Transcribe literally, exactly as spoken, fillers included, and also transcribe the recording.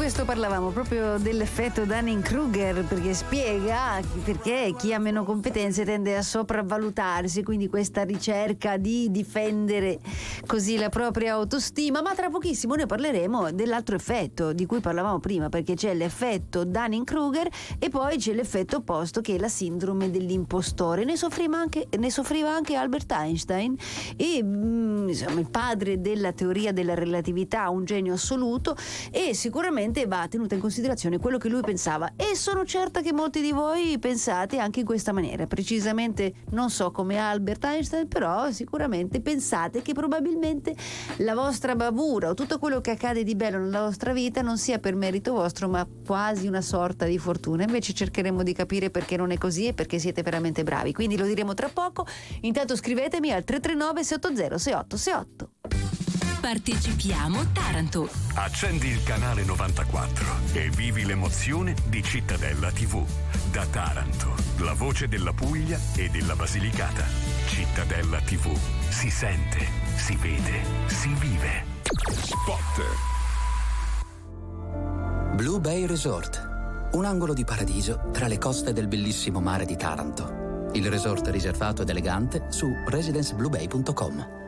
questo parlavamo proprio dell'effetto Dunning-Kruger, perché spiega perché chi ha meno competenze tende a sopravvalutarsi, quindi questa ricerca di difendere così la propria autostima. Ma tra pochissimo ne parleremo dell'altro effetto di cui parlavamo prima, perché c'è l'effetto Dunning-Kruger e poi c'è l'effetto opposto, che è la sindrome dell'impostore. Ne soffriva anche, ne soffriva anche Albert Einstein, e mm, insomma il padre della teoria della relatività, un genio assoluto, e sicuramente va tenuta in considerazione quello che lui pensava, e sono certa che molti di voi pensate anche in questa maniera. Precisamente non so come Albert Einstein, però sicuramente pensate che probabilmente la vostra bravura o tutto quello che accade di bello nella vostra vita non sia per merito vostro, ma quasi una sorta di fortuna. Invece cercheremo di capire perché non è così e perché siete veramente bravi, quindi lo diremo tra poco. Intanto scrivetemi al tre tre nove sei otto zero sei otto sei otto. Partecipiamo Taranto. Accendi il canale novantaquattro e vivi l'emozione di Cittadella tivù. Da Taranto, la voce della Puglia e della Basilicata. Cittadella tivù. Si sente, si vede, si vive. Spot. Blue Bay Resort. Un angolo di paradiso tra le coste del bellissimo mare di Taranto. Il resort riservato ed elegante su residenceblubay punto com.